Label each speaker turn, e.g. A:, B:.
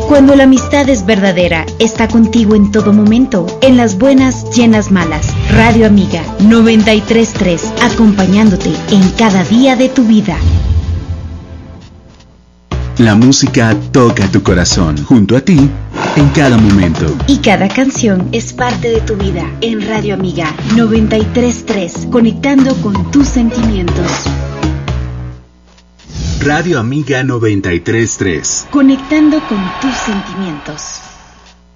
A: Cuando la amistad es verdadera, está contigo en todo momento, en las buenas y en las malas. Radio Amiga 93.3, acompañándote en cada día de tu vida.
B: La música toca tu corazón, junto a ti, en cada momento.
A: Y cada canción es parte de tu vida. En Radio Amiga 93.3, conectando con tus sentimientos.
B: Radio Amiga 93.3.
A: Conectando con tus sentimientos.